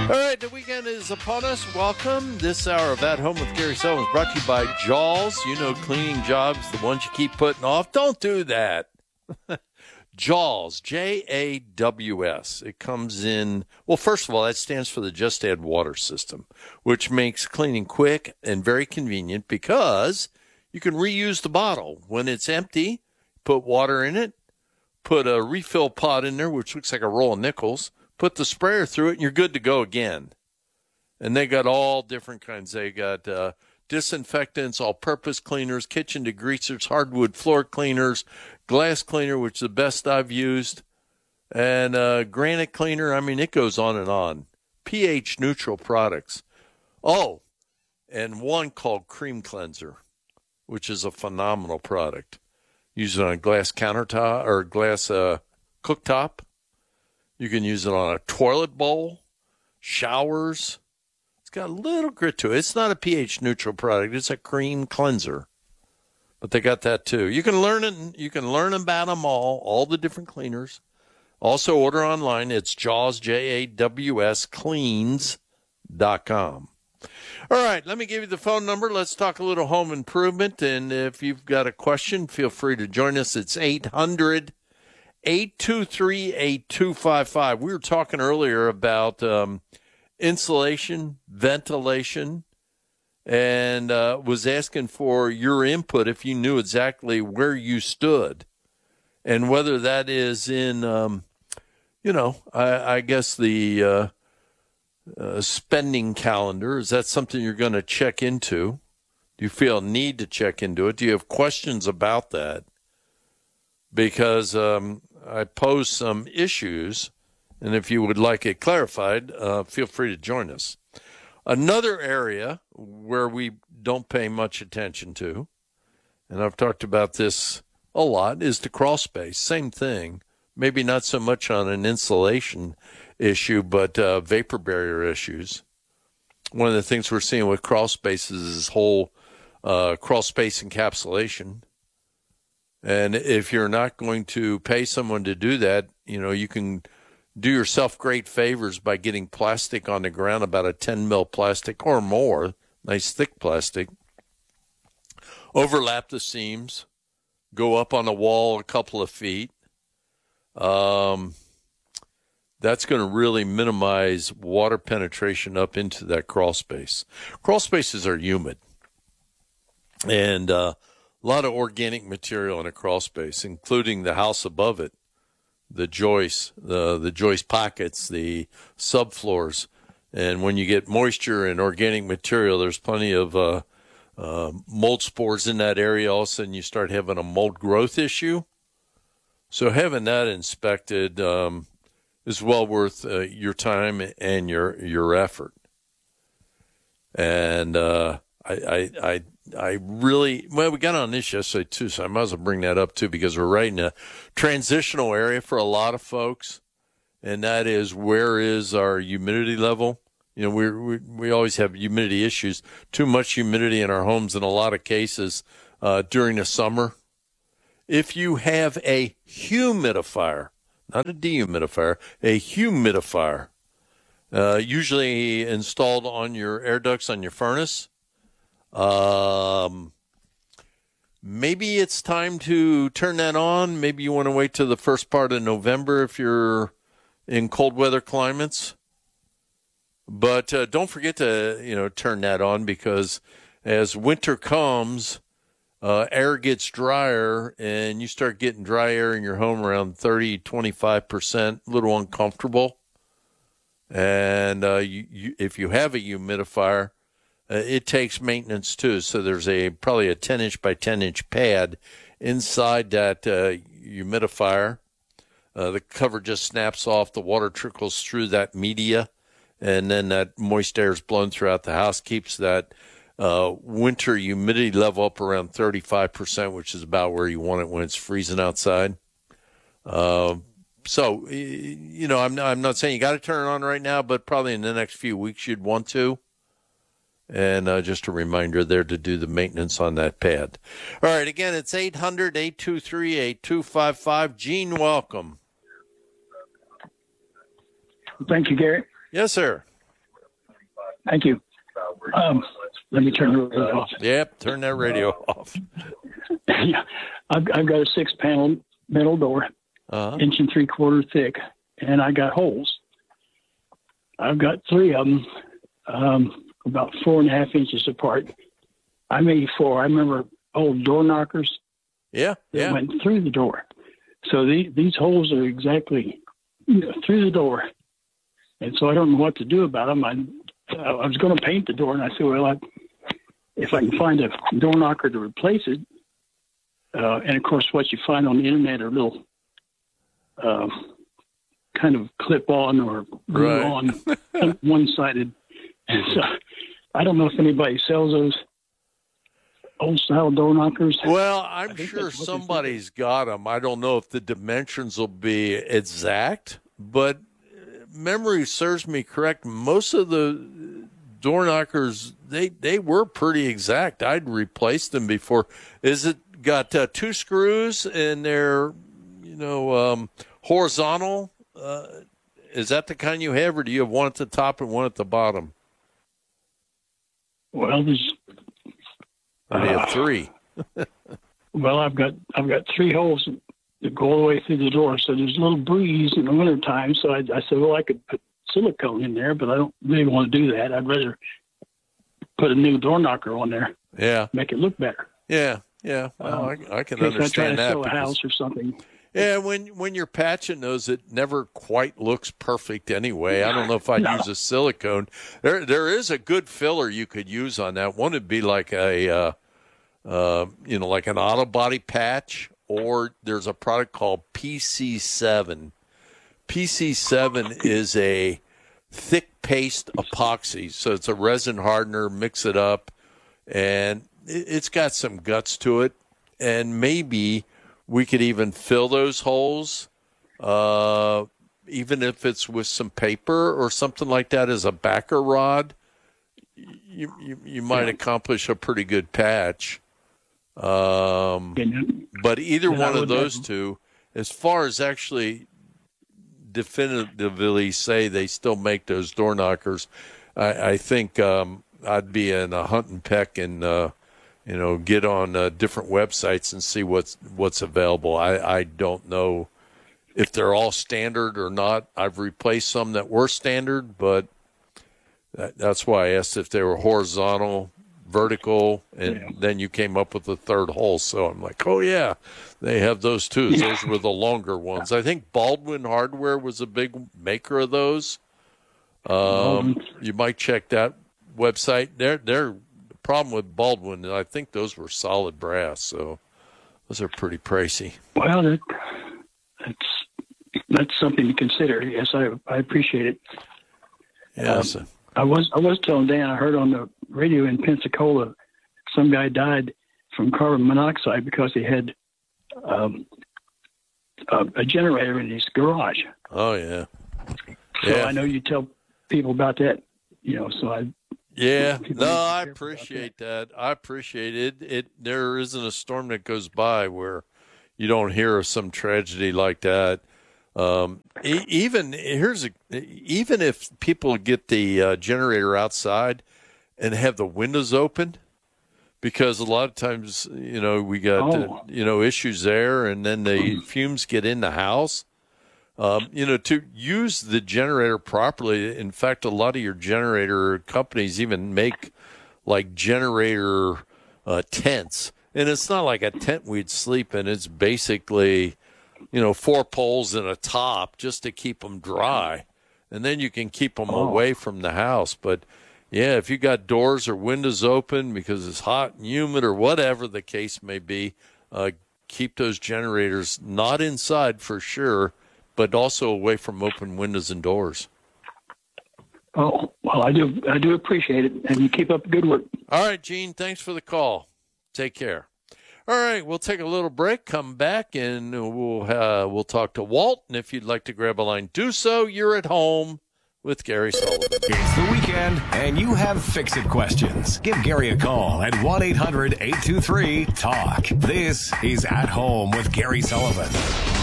All right, the weekend is upon us. Welcome. This hour of At Home with Gary Sullivan is brought to you by Jaws. You know, cleaning jobs, the ones you keep putting off. Don't do that. Jaws, Jaws. It comes in, well, first of all, that stands for the Just Add Water system, which makes cleaning quick and very convenient because you can reuse the bottle. When it's empty, put water in it, put a refill pot in there, which looks like a roll of nickels, put the sprayer through it, and you're good to go again. And they got all different kinds. They got disinfectants, all-purpose cleaners, kitchen degreasers, hardwood floor cleaners, glass cleaner, which is the best I've used, and granite cleaner. I mean, it goes on and on. pH-neutral products. Oh, and one called Cream Cleanser, which is a phenomenal product. Use it on a glass countertop or glass cooktop. You can use it on a toilet bowl, showers. It's got a little grit to it. It's not a pH-neutral product. It's a cream cleanser. But they got that too. You can learn it. You can learn about them all the different cleaners. Also order online. It's Jaws, Jaws, cleans.com. All right, let me give you the phone number. Let's talk a little home improvement. And if you've got a question, feel free to join us. It's 800-823-8255. We were talking earlier about insulation, ventilation, and was asking for your input if you knew exactly where you stood and whether that is in, I guess the spending calendar. Is that something you're going to check into? Do you feel a need to check into it? Do you have questions about that? Because I posed some issues, and if you would like it clarified, feel free to join us. Another area where we don't pay much attention to, and I've talked about this a lot, is the crawl space. Same thing. Maybe not so much on an insulation issue, but vapor barrier issues. One of the things we're seeing with crawl spaces is this whole crawl space encapsulation. And if you're not going to pay someone to do that, you can do yourself great favors by getting plastic on the ground, about a 10 mil plastic or more, nice thick plastic. Overlap the seams, go up on the wall a couple of feet. That's going to really minimize water penetration up into that crawl space. Crawl spaces are humid, and a lot of organic material in a crawl space, including the house above it, the joists, the joist pockets, the subfloors. And when you get moisture and organic material, there's plenty of mold spores in that area. All of a sudden, you start having a mold growth issue. So having that inspected is well worth your time and your effort. And I really, we got on this yesterday too, so I might as well bring that up too, because we're right in a transitional area for a lot of folks, and that is, where is our humidity level? We always have humidity issues, too much humidity in our homes in a lot of cases during the summer. If you have a humidifier, not a dehumidifier, a humidifier, usually installed on your air ducts on your furnace, maybe it's time to turn that on. Maybe you want to wait till the first part of November if you're in cold weather climates. But don't forget to, turn that on, because as winter comes, air gets drier, and you start getting dry air in your home around 30-25%, a little uncomfortable. And if you have a humidifier, it takes maintenance too. So there's probably a 10-inch by 10-inch pad inside that humidifier. The cover just snaps off. The water trickles through that media, and then that moist air is blown throughout the house, keeps that winter humidity level up around 35%, which is about where you want it when it's freezing outside. So, I'm not saying you got to turn it on right now, but probably in the next few weeks you'd want to. And just a reminder there to do the maintenance on that pad. All right, again, it's 800-823-8255. Gene, welcome. Thank you, Gary. Yes, sir. Thank you. Let me turn the radio off. Yep, turn that radio off. Yeah, I've got a 6-panel metal door, 1 3/4 thick, and I got holes. I've got 3 of them, about 4.5 inches apart. I'm 84. I remember old door knockers. Yeah, that went through the door. So these holes are exactly through the door, and so I don't know what to do about them. I was going to paint the door, and I said, well, if I can find a door knocker to replace it, and of course, what you find on the internet are little kind of clip-on or glue-on, one-sided. And so I don't know if anybody sells those old-style door knockers. Well, I'm sure somebody's got them. I don't know if the dimensions will be exact, but memory serves me correct. Most of the door knockers, they were pretty exact. I'd replaced them before. Is it got 2 screws and they're, horizontal? Is that the kind you have, or do you have one at the top and one at the bottom? Well, there's. I have 3. Well, I've got 3 holes that go all the way through the door, so there's a little breeze in the wintertime. So I said, well, I could put silicone in there, but I don't really want to do that. I'd rather put a new door knocker on there. Yeah, make it look better. Yeah. Well, I can understand that. I try to sell a house or something. Yeah, when you're patching those, it never quite looks perfect anyway. I don't know if I'd use a silicone. There is a good filler you could use on that. One would be like like an auto body patch, or there's a product called PC7. PC7 is a thick paste epoxy, so it's a resin hardener. Mix it up, and it's got some guts to it, and maybe we could even fill those holes, even if it's with some paper or something like that as a backer rod. You might accomplish a pretty good patch. But either one of those two, as far as actually definitively say they still make those door knockers, I think I'd be in a hunt and peck and get on different websites and see what's available. I don't know if they're all standard or not. I've replaced some that were standard, but that's why I asked if they were horizontal, vertical, and then you came up with the 3rd hole. So I'm like, oh, yeah, they have those too. Those were the longer ones. I think Baldwin Hardware was a big maker of those. You might check that website. They're problem with Baldwin, I think those were solid brass, so those are pretty pricey. Well, that's something to consider. Yes, I appreciate it. Yes, I was telling Dan, I heard on the radio in Pensacola, some guy died from carbon monoxide because he had a generator in his garage. Oh yeah. So I know you tell people about that, So I. Yeah, no, I appreciate that. I appreciate it. There isn't a storm that goes by where you don't hear of some tragedy like that. Even if people get the generator outside and have the windows open, because a lot of times we got issues there, and then the fumes get in the house. To use the generator properly, in fact, a lot of your generator companies even make like generator tents. And it's not like a tent we'd sleep in. It's basically, 4 poles and a top just to keep them dry. And then you can keep them away from the house. But, yeah, if you got doors or windows open because it's hot and humid or whatever the case may be, keep those generators not inside for sure, but also away from open windows and doors. Oh, well, I do appreciate it, and you keep up the good work. All right, Gene, thanks for the call. Take care. All right, we'll take a little break, come back, and we'll talk to Walt. And if you'd like to grab a line, do so. You're at home with Gary Sullivan. It's the weekend, and you have fix-it questions. Give Gary a call at 1-800-823-TALK. This is At Home with Gary Sullivan.